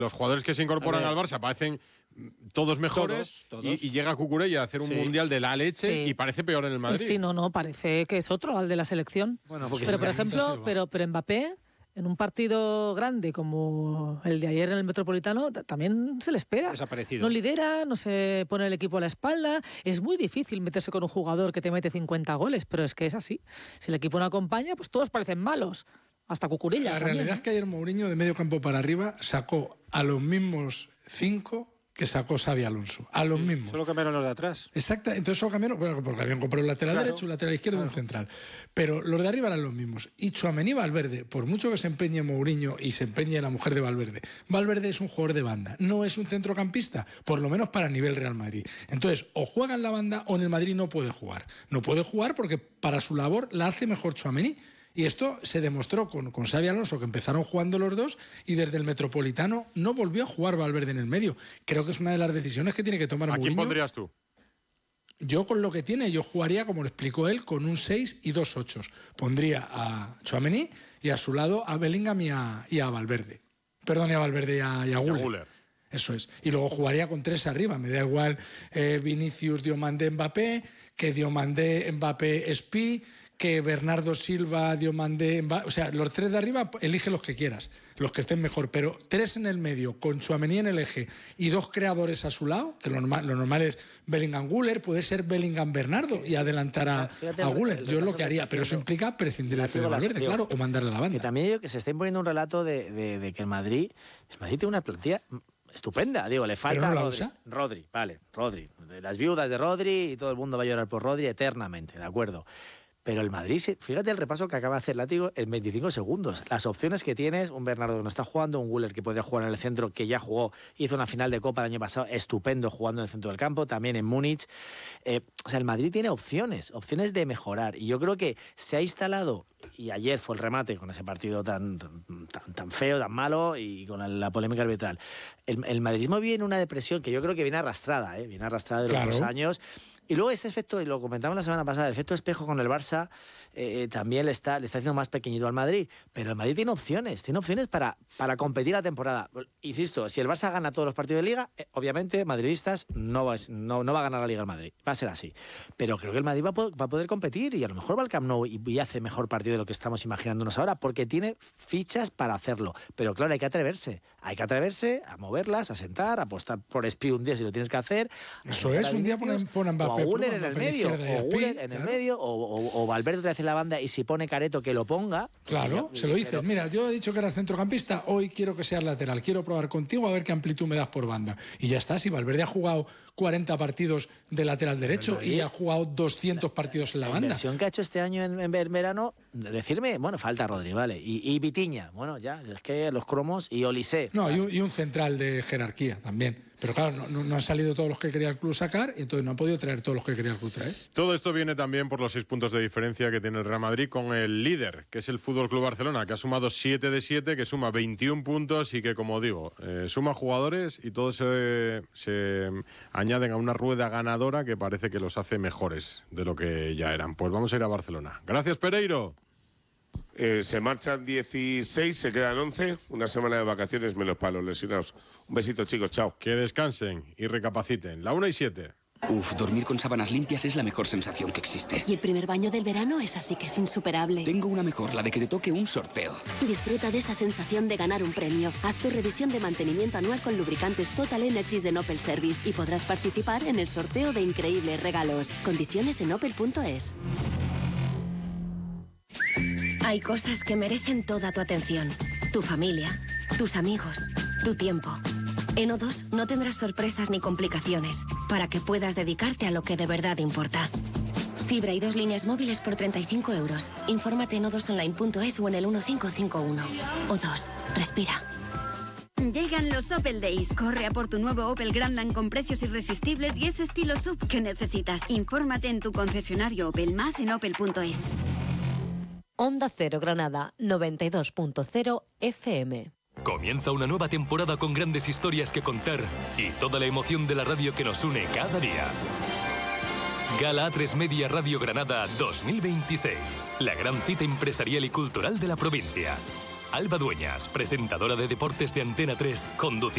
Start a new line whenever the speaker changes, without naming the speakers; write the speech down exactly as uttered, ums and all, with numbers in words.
Los jugadores que se incorporan al Barça parecen todos mejores, todos, todos. Y, y llega Cucurella a hacer un sí. mundial de la leche sí. y parece peor en el Madrid.
Sí, no, no, parece que es otro, al de la selección. Bueno, pero por ejemplo, pero, pero Mbappé, en un partido grande como el de ayer en el Metropolitano, también se le espera.
Desaparecido.
No lidera, no se pone el equipo a la espalda. Es muy difícil meterse con un jugador que te mete cincuenta goles, pero es que es así. Si el equipo no acompaña, pues todos parecen malos. Hasta Cucurella.
La
también,
realidad
¿no?
es que ayer Mourinho, de medio campo para arriba, sacó a los mismos cinco que sacó Xabi Alonso. A los sí, mismos.
Solo cambiaron los de atrás.
Exacto. Entonces solo cambiaron, bueno, porque habían comprado un lateral claro, derecho, un lateral izquierdo y claro. un central. Pero los de arriba eran los mismos. Y Tchouaméni y Valverde, por mucho que se empeñe Mourinho y se empeñe la mujer de Valverde, Valverde es un jugador de banda, no es un centrocampista, por lo menos para nivel Real Madrid. Entonces, o juega en la banda o en el Madrid no puede jugar. No puede jugar porque para su labor la hace mejor Tchouaméni. Y esto se demostró con, con Xabi Alonso, que empezaron jugando los dos y desde el Metropolitano no volvió a jugar Valverde en el medio. Creo que es una de las decisiones que tiene que tomar Mourinho.
¿A quién pondrías tú?
Yo con lo que tiene, yo jugaría, como lo explicó él, con un seis y dos ochos. Pondría a Tchouaméni y a su lado a Bellingham y a, y a Valverde. Perdón, y a Valverde y a, y a Güler. Güler. Eso es. Y luego jugaría con tres arriba. Me da igual eh, Vinicius, Diomandé, Mbappé, que Diomandé, Mbappé, Espi, que Bernardo Silva, Diomandé, Mbappé. O sea, los tres de arriba, elige los que quieras, los que estén mejor. Pero tres en el medio, con Tchouaméni en el eje y dos creadores a su lado, que lo normal, lo normal es Bellingham-Güler, puede ser Bellingham-Bernardo y adelantar a, a Güler. Yo es lo que haría, pero eso implica prescindir de Fede Valverde, claro, o mandarle a la banda.
Que también yo que se está imponiendo un relato de, de, de que el Madrid, el Madrid tiene una plantilla estupenda, digo, le falta
no
Rodri. Rodri, vale, Rodri. Las viudas de Rodri y todo el mundo va a llorar por Rodri eternamente, ¿de acuerdo? Pero el Madrid, fíjate el repaso que acaba de hacer Látigo en veinticinco segundos. Las opciones que tienes, un Bernardo que no está jugando, un Güler que podría jugar en el centro, que ya jugó, hizo una final de Copa el año pasado, estupendo jugando en el centro del campo, también en Múnich. Eh, o sea, el Madrid tiene opciones, opciones de mejorar. Y yo creo que se ha instalado, y ayer fue el remate con ese partido tan, tan, tan feo, tan malo, y con la, la polémica arbitral. El, el madridismo viene en una depresión que yo creo que viene arrastrada, ¿eh? viene arrastrada de los claro. dos años. Y luego este efecto, y lo comentamos la semana pasada, el efecto espejo con el Barça eh, también le está, le está haciendo más pequeñito al Madrid. Pero el Madrid tiene opciones, tiene opciones para, para competir la temporada. Insisto, si el Barça gana todos los partidos de Liga, eh, obviamente, madridistas, no va, no, no va a ganar la Liga el Madrid. Va a ser así. Pero creo que el Madrid va a, poder, va a poder competir y a lo mejor va al Camp Nou y, y hace mejor partido de lo que estamos imaginándonos ahora, porque tiene fichas para hacerlo. Pero claro, hay que atreverse. Hay que atreverse a moverlas, a sentar, a apostar por Espi un día si lo tienes que hacer.
Eso es, un día ponen, ponen Mbappé.
O Güler en el medio, o Güler en el medio, o, o, o Valverde hace la banda y si pone Careto que lo ponga.
Claro, y, se lo dices. Pero... Mira, yo he dicho que eras centrocampista, hoy quiero que seas lateral, quiero probar contigo a ver qué amplitud me das por banda. Y ya está, si Valverde ha jugado cuarenta partidos de lateral derecho y ha jugado doscientos partidos en la, la banda. La
inversión que ha hecho este año en, en verano, decirme, bueno, falta Rodri, vale, y, y Vitinha, bueno, ya, es que los cromos y Olise.
No, y un, y un central de jerarquía también. Pero claro, no, no han salido todos los que quería el club sacar y entonces no han podido traer todos los que quería el club traer.
Todo esto viene también por los seis puntos de diferencia que tiene el Real Madrid con el líder, que es el Fútbol Club Barcelona, que ha sumado siete de siete, que suma veintiún puntos y que, como digo, eh, suma jugadores y todos se, se añaden a una rueda ganadora que parece que los hace mejores de lo que ya eran. Pues vamos a ir a Barcelona. Gracias, Pereiro.
Eh, se marchan dieciséis, se quedan once, una semana de vacaciones menos para los lesionados. Un besito, chicos, chao.
Que descansen y recapaciten. La una y siete.
Uf, dormir con sábanas limpias es la mejor sensación que existe.
Y el primer baño del verano es así que es insuperable.
Tengo una mejor, la de que te toque un sorteo.
Disfruta de esa sensación de ganar un premio. Haz tu revisión de mantenimiento anual con lubricantes Total Energies de Opel Service y podrás participar en el sorteo de increíbles regalos. Condiciones en opel punto es.
Hay cosas que merecen toda tu atención. Tu familia, tus amigos, tu tiempo. En O dos no tendrás sorpresas ni complicaciones para que puedas dedicarte a lo que de verdad importa. Fibra y dos líneas móviles por treinta y cinco euros. Infórmate en o dos online punto es o en el uno cinco cinco uno. O dos, respira.
Llegan los Opel Days. Corre a por tu nuevo Opel Grandland con precios irresistibles y ese estilo S U V que necesitas. Infórmate en tu concesionario Opel, más en opel punto es.
Onda Cero Granada, noventa y dos punto cero F M.
Comienza una nueva temporada con grandes historias que contar y toda la emoción de la radio que nos une cada día. Gala A tres Media Radio Granada dos mil veintiséis. La gran cita empresarial y cultural de la provincia. Alba Dueñas, presentadora de deportes de Antena tres, conducirá